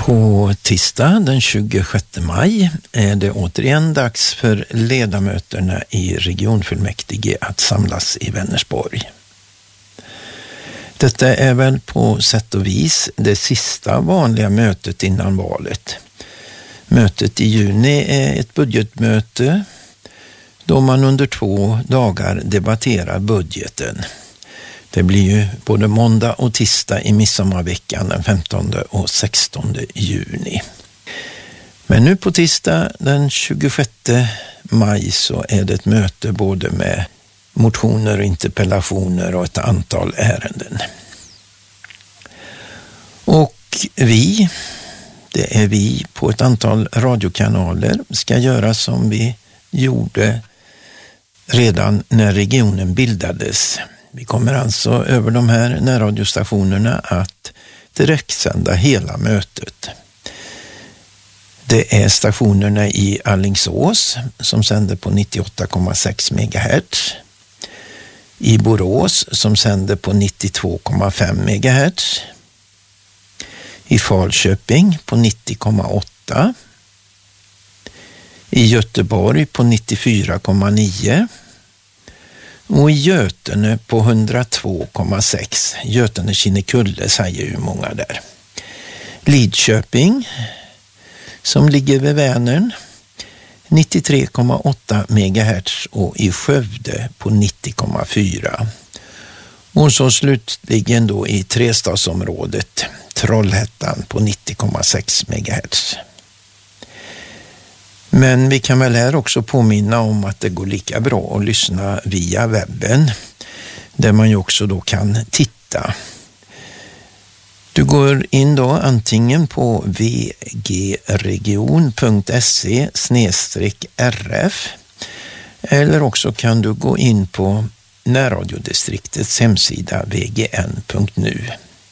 På tisdag den 26 maj är det återigen dags för ledamöterna i regionfullmäktige att samlas i Vänersborg. Detta är väl på sätt och vis det sista vanliga mötet innan valet. Mötet i juni är ett budgetmöte då man under 2 dagar debatterar budgeten. Det blir ju både måndag och tisdag i midsommarveckan den 15 och 16 juni. Men nu på tisdag den 26 maj så är det ett möte både med motioner och interpellationer och ett antal ärenden. Och det är vi på ett antal radiokanaler, ska göra som vi gjorde redan när regionen bildades. Vi kommer alltså över de här närradiostationerna att direktsända hela mötet. Det är stationerna i Alingsås som sänder på 98,6 MHz. I Borås som sänder på 92,5 MHz. I Falköping på 90,8. I Göteborg på 94,9. Och i Götene på 102,6. Götene Kinnekulle säger ju många där. Lidköping som ligger vid Vänern 93,8 MHz och i Skövde på 90,4. Och så slutligen då i Trestadsområdet Trollhättan på 90,6 MHz. Men vi kan väl här också påminna om att det går lika bra att lyssna via webben, där man ju också då kan titta. Du går in då antingen på vgregion.se/rf eller också kan du gå in på närradiodistriktets hemsida vgn.nu.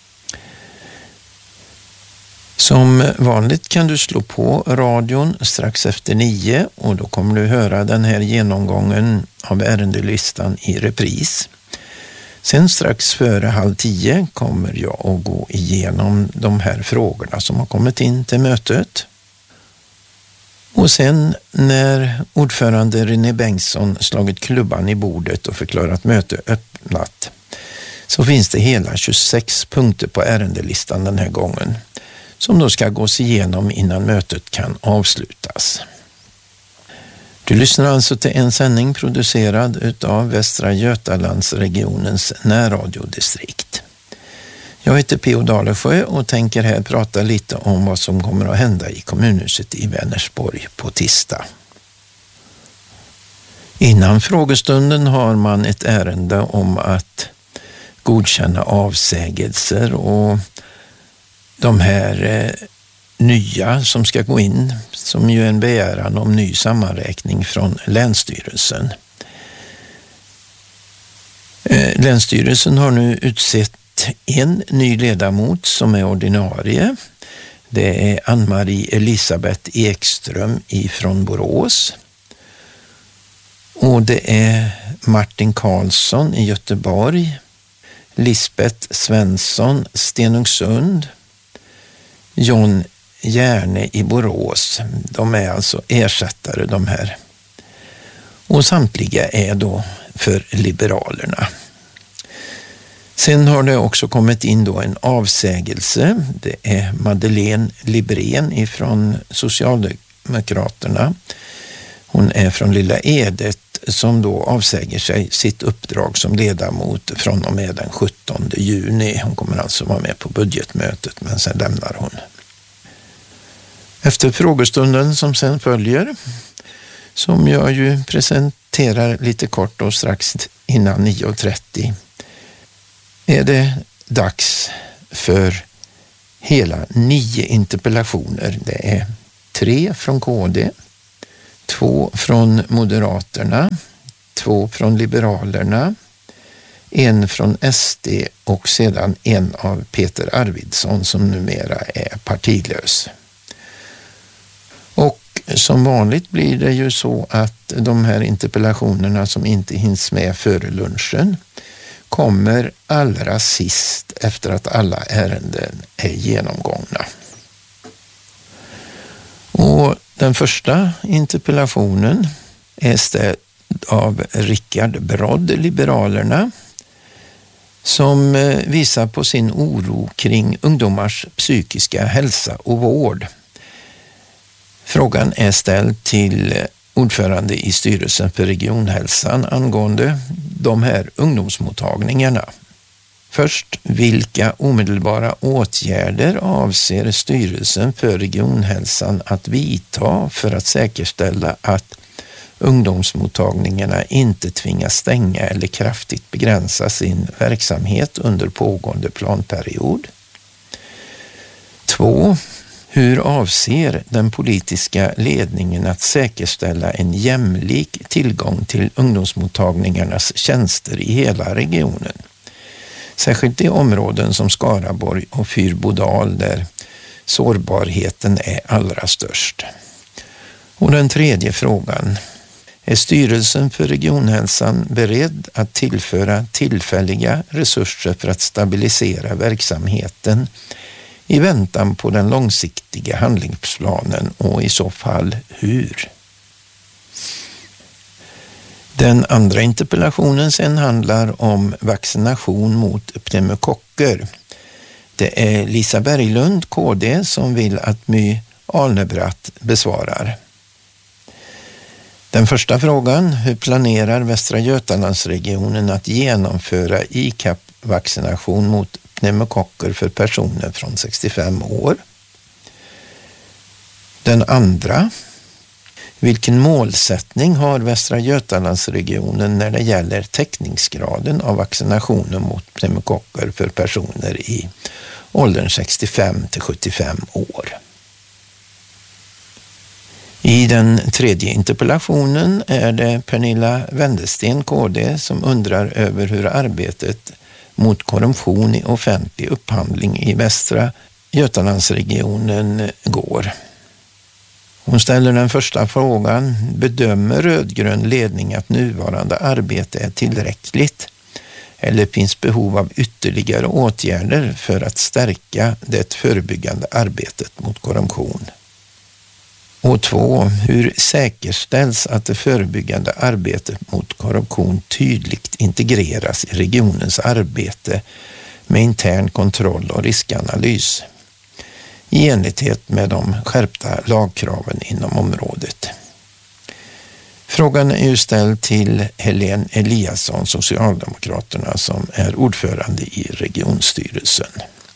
Som vanligt kan du slå på radion strax efter 9 och då kommer du höra den här genomgången av ärendelistan i repris. Sen strax före 9:30 kommer jag att gå igenom de här frågorna som har kommit in till mötet. Och sen när ordförande René Bengtsson slagit klubban i bordet och förklarat möte öppnat så finns det hela 26 punkter på ärendelistan den här gången, som då ska gås igenom innan mötet kan avslutas. Du lyssnar alltså till en sändning producerad utav Västra Götalandsregionens närradiodistrikt. Jag heter P.O. Dalesjö och tänker här prata lite om vad som kommer att hända i kommunhuset i Vänersborg på tisdag. Innan frågestunden har man ett ärende om att godkänna avsägelser och de här nya som ska gå in, som ju är en begäran om ny sammanräkning från Länsstyrelsen. Länsstyrelsen har nu utsett en ny ledamot som är ordinarie. Det är Ann-Marie Elisabeth Ekström ifrån Borås. Och det är Martin Karlsson i Göteborg, Lisbeth Svensson Stenungsund, John Järne i Borås. De är alltså ersättare de här. Och samtliga är då för Liberalerna. Sen har det också kommit in då en avsägelse. Det är Madeleine Librén ifrån Socialdemokraterna. Hon är från Lilla Edet som då avsäger sig sitt uppdrag som ledamot från och med den 17 juni. Hon kommer alltså vara med på budgetmötet men sen lämnar hon. Efter frågestunden som sen följer, som jag ju presenterar lite kort och strax innan 9:30, är det dags för hela 9 interpellationer. Det är 3 från KD, 2 från Moderaterna, 2 från Liberalerna, 1 från SD och sedan en av Peter Arvidsson som numera är partilös. Och som vanligt blir det ju så att de här interpellationerna som inte hinns med före lunchen kommer allra sist efter att alla ärenden är genomgångna. Den första interpellationen är ställd av Rickard Brodd, Liberalerna, som visar på sin oro kring ungdomars psykiska hälsa och vård. Frågan är ställd till ordförande i styrelsen för regionhälsan angående de här ungdomsmottagningarna. Först, vilka omedelbara åtgärder avser styrelsen för regionhälsan att vidta för att säkerställa att ungdomsmottagningarna inte tvingas stänga eller kraftigt begränsa sin verksamhet under pågående planperiod? 2. Hur avser den politiska ledningen att säkerställa en jämlik tillgång till ungdomsmottagningarnas tjänster i hela regionen? Särskilt i områden som Skaraborg och Fyrbodal där sårbarheten är allra störst. Och den tredje frågan. Är styrelsen för regionhälsan beredd att tillföra tillfälliga resurser för att stabilisera verksamheten i väntan på den långsiktiga handlingsplanen och i så fall hur? Den andra interpellationen sen handlar om vaccination mot pneumokocker. Det är Lisa Berglund, KD, som vill att My Alnebratt besvarar. Den första frågan, hur planerar Västra Götalandsregionen att genomföra ICAP-vaccination mot pneumokocker för personer från 65 år? Den andra, vilken målsättning har Västra Götalandsregionen när det gäller täckningsgraden av vaccinationen mot pneumokocker för personer i åldern 65 till 75 år? I den tredje interpellationen är det Pernilla Wendesten, KD, som undrar över hur arbetet mot korruption i offentlig upphandling i Västra Götalandsregionen går. Hon ställer den första frågan: bedömer rödgrön ledning att nuvarande arbete är tillräckligt eller finns behov av ytterligare åtgärder för att stärka det förebyggande arbetet mot korruption? Och 2. Hur säkerställs att det förebyggande arbetet mot korruption tydligt integreras i regionens arbete med intern kontroll och riskanalys i enlighet med de skärpta lagkraven inom området? Frågan är ju ställd till Helene Eliasson, Socialdemokraterna, som är ordförande i regionstyrelsen.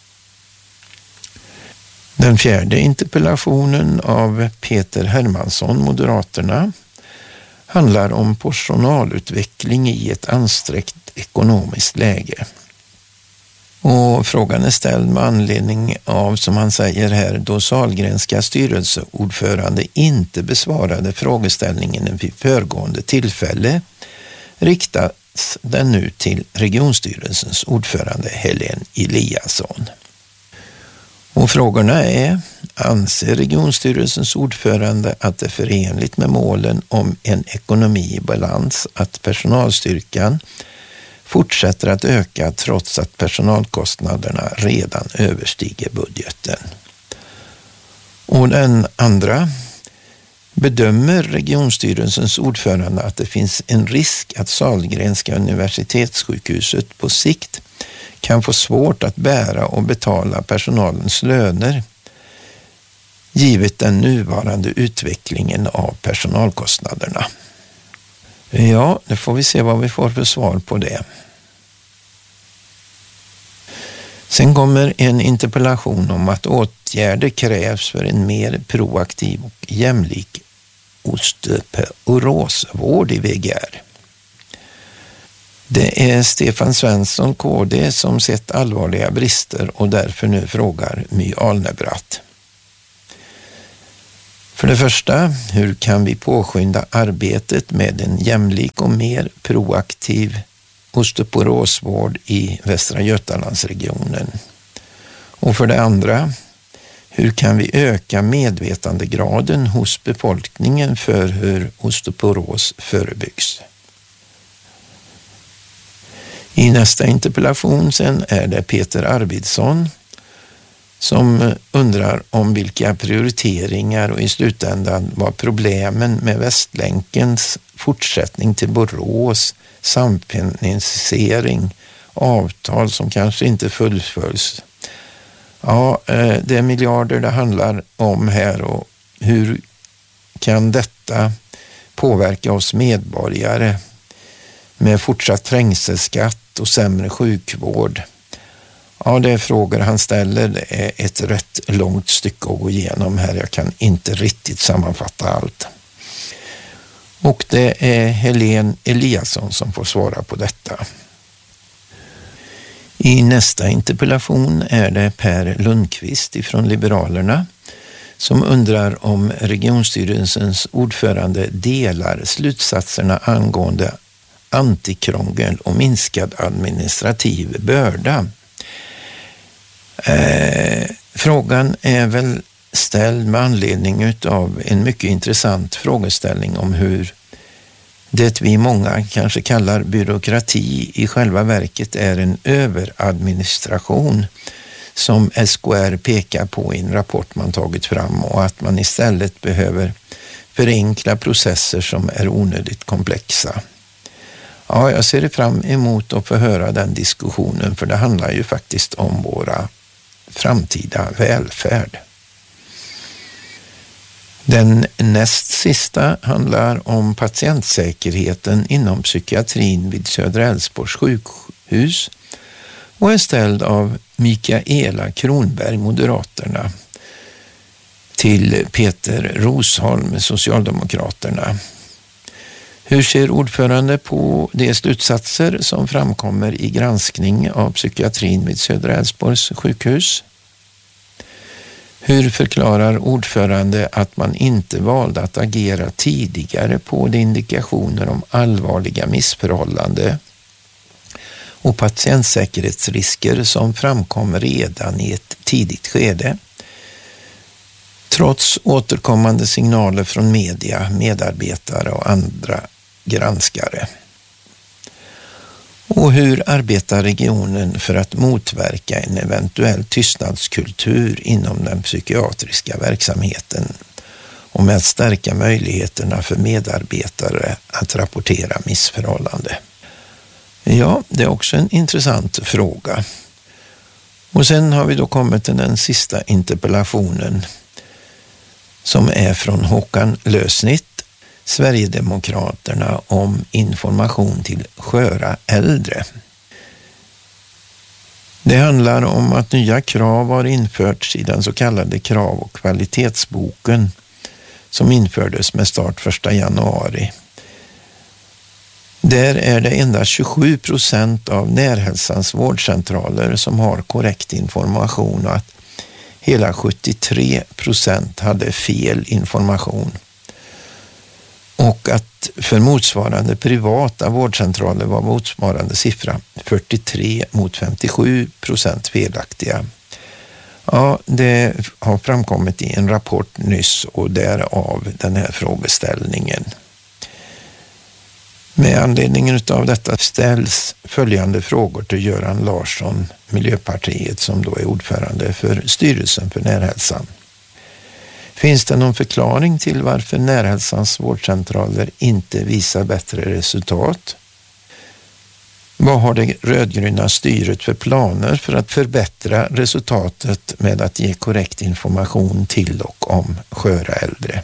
Den fjärde interpellationen av Peter Hermansson, Moderaterna, handlar om personalutveckling i ett ansträngt ekonomiskt läge. Och frågan är ställd med anledning av, som han säger här, då Sahlgrenska styrelseordförande inte besvarade frågeställningen vid föregående tillfälle, riktas den nu till regionstyrelsens ordförande Helene Eliasson. Och frågorna är: anser regionstyrelsens ordförande att det är förenligt med målen om en ekonomi i balans att personalstyrkan fortsätter att öka trots att personalkostnaderna redan överstiger budgeten? Och den andra: bedömer regionstyrelsens ordförande att det finns en risk att Sahlgrenska universitetssjukhuset på sikt kan få svårt att bära och betala personalens löner givet den nuvarande utvecklingen av personalkostnaderna? Ja, nu får vi se vad vi får för svar på det. Sen kommer en interpellation om att åtgärder krävs för en mer proaktiv och jämlik osteoporosvård i VGR. Det är Stefan Svensson, KD, som sett allvarliga brister och därför nu frågar My Alnebratt. För det första, hur kan vi påskynda arbetet med en jämlik och mer proaktiv osteoporosvård i Västra Götalandsregionen? Och för det andra, hur kan vi öka medvetandegraden hos befolkningen för hur osteoporos förebyggs? I nästa interpellation sen är det Peter Arvidsson som undrar om vilka prioriteringar och i slutändan var problemen med Västlänkens fortsättning till Borås, samfinansiering, avtal som kanske inte fullföljs. Ja, det är miljarder det handlar om här, och hur kan detta påverka oss medborgare med fortsatt trängselskatt och sämre sjukvård? Ja, det är frågor han ställer. Det är ett rätt långt stycke att gå igenom här. Jag kan inte riktigt sammanfatta allt. Och det är Helene Eliasson som får svara på detta. I nästa interpellation är det Per Lundqvist ifrån Liberalerna som undrar om regionstyrelsens ordförande delar slutsatserna angående antikrångel och minskad administrativ börda. Frågan är väl ställd med anledning av en mycket intressant frågeställning om hur det vi många kanske kallar byråkrati i själva verket är en överadministration som SKR pekar på i en rapport man tagit fram, och att man istället behöver förenkla processer som är onödigt komplexa. Ja, jag ser fram emot att få höra den diskussionen, för det handlar ju faktiskt om våra framtida välfärd. Den näst sista handlar om patientsäkerheten inom psykiatrin vid Södra Älvsborgs sjukhus och är ställd av Mikaela Kronberg, Moderaterna, till Peter Rosholm, Socialdemokraterna. Hur ser ordförande på de slutsatser som framkommer i granskning av psykiatrin vid Södra Älvsborgs sjukhus? Hur förklarar ordförande att man inte valde att agera tidigare på de indikationer om allvarliga missförhållanden och patientsäkerhetsrisker som framkom redan i ett tidigt skede? Trots återkommande signaler från media, medarbetare och andra granskare. Och hur arbetar regionen för att motverka en eventuell tystnadskultur inom den psykiatriska verksamheten och med att stärka möjligheterna för medarbetare att rapportera missförhållanden? Ja, det är också en intressant fråga. Och sen har vi då kommit till den sista interpellationen som är från Håkan Lösnitt, Sverigedemokraterna, om information till sköra äldre. Det handlar om att nya krav har införts i den så kallade krav- och kvalitetsboken som infördes med start 1 januari. Där är det endast 27% av Närhälsans vårdcentraler som har korrekt information, och att hela 73% hade fel information. Och att för motsvarande privata vårdcentraler var motsvarande siffra 43 mot 57% felaktiga. Ja, det har framkommit i en rapport nyss, och därav den här frågeställningen. Med anledning av detta ställs följande frågor till Göran Larsson, Miljöpartiet, som då är ordförande för styrelsen för Närhälsan. Finns det någon förklaring till varför Närhälsans vårdcentraler inte visar bättre resultat? Vad har det rödgröna styret för planer för att förbättra resultatet med att ge korrekt information till och om sköra äldre?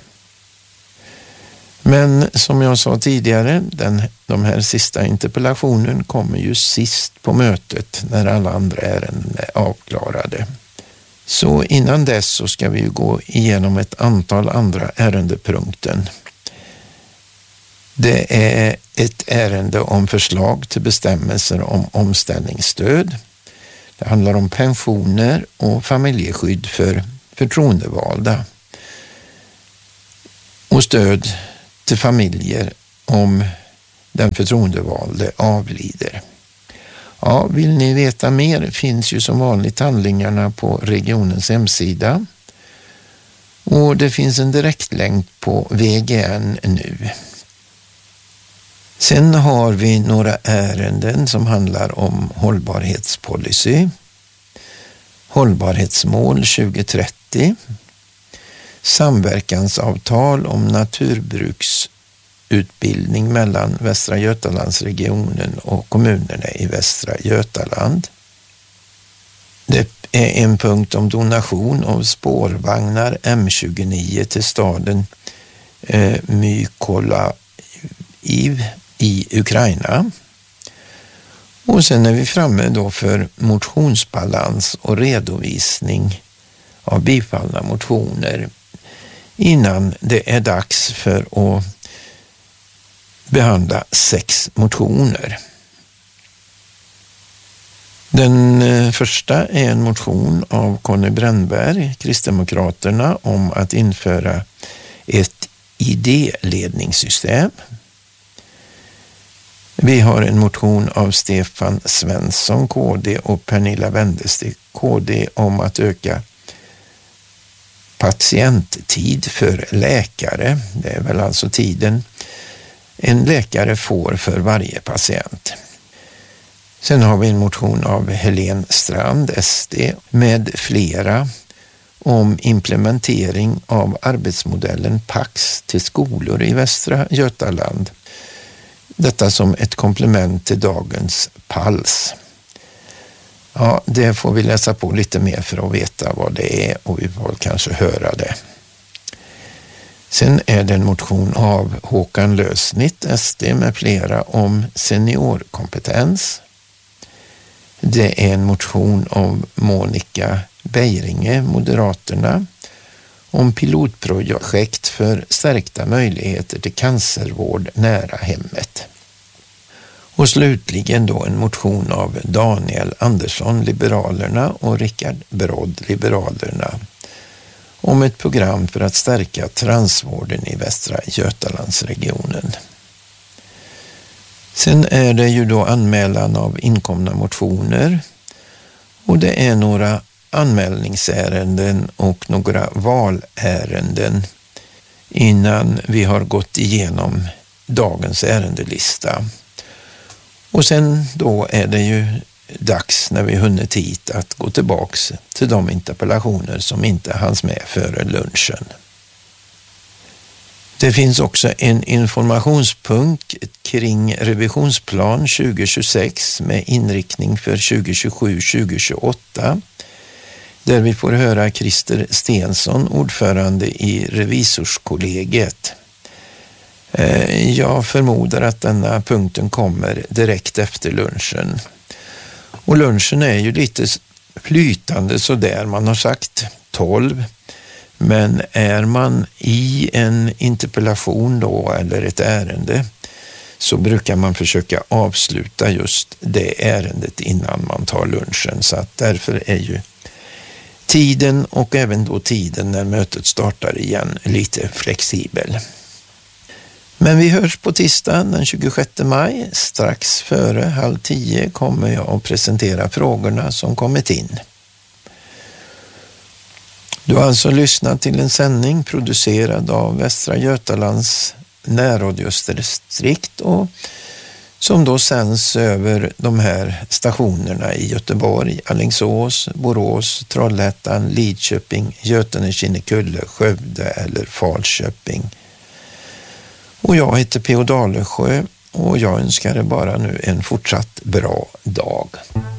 Men som jag sa tidigare, de här sista interpellationen kommer ju sist på mötet när alla andra ärenden är avklarade. Så innan dess så ska vi ju gå igenom ett antal andra ärendepunkter. Det är ett ärende om förslag till bestämmelser om omställningsstöd. Det handlar om pensioner och familjeskydd för förtroendevalda och stöd till familjer om den förtroendevalde avlider. Ja, vill ni veta mer finns ju som vanligt handlingarna på regionens hemsida, och det finns en direktlänk på VGN nu. Sen har vi några ärenden som handlar om hållbarhetspolicy. hållbarhetsmål 2030, samverkansavtal om naturbruksutbildning mellan Västra Götalandsregionen och kommunerna i Västra Götaland. Det är en punkt om donation av spårvagnar M29 till staden Mykolaiv i Ukraina. Och sen är vi framme då för motionsbalans och redovisning av bifallna motioner innan det är dags för att behandla 6 motioner. Den första är en motion av Conny Brännberg, Kristdemokraterna, om att införa ett idéledningssystem. Vi har en motion av Stefan Svensson, KD, och Pernilla Wendestig, KD, om att öka patienttid för läkare. Det är väl alltså tiden en läkare får för varje patient. Sen har vi en motion av Helene Strand, SD, med flera om implementering av arbetsmodellen PAX till skolor i Västra Götaland. Detta som ett komplement till dagens PALS. Ja, det får vi läsa på lite mer för att veta vad det är, och vi får kanske höra det. Sen är det en motion av Håkan Lösnitt, SD, med flera om seniorkompetens. Det är en motion av Monica Beiringe, Moderaterna, om pilotprojekt för stärkta möjligheter till cancervård nära hemmet. Och slutligen då en motion av Daniel Andersson, Liberalerna, och Rickard Brodd, Liberalerna, om ett program för att stärka transvården i Västra Götalandsregionen. Sen är det ju då anmälan av inkomna motioner, och det är några anmälningsärenden och några valärenden innan vi har gått igenom dagens ärendelista. Och sen då är det ju dags, när vi hunnit hit, att gå tillbaks till de interpellationer som inte hanns med före lunchen. Det finns också en informationspunkt kring revisionsplan 2026 med inriktning för 2027-2028, där vi får höra Christer Stensson, ordförande i Revisorskollegiet. Jag förmodar att denna punkten kommer direkt efter lunchen. Och lunchen är ju lite flytande så där, man har sagt 12. Men är man i en interpellation då, eller ett ärende, så brukar man försöka avsluta just det ärendet innan man tar lunchen. Så att därför är ju tiden, och även då tiden när mötet startar igen, lite flexibel. Men vi hörs på tisdagen den 26 maj. Strax före 9:30 kommer jag att presentera frågorna som kommit in. Du har alltså lyssnat till en sändning producerad av Västra Götalands närradiodistrikt, och som då sänds över de här stationerna i Göteborg, Alingsås, Borås, Trollhättan, Lidköping, Götene, Kinnekulle, Skövde eller Falköping. Och jag heter P.O. Dalesjö, och jag önskar er bara nu en fortsatt bra dag.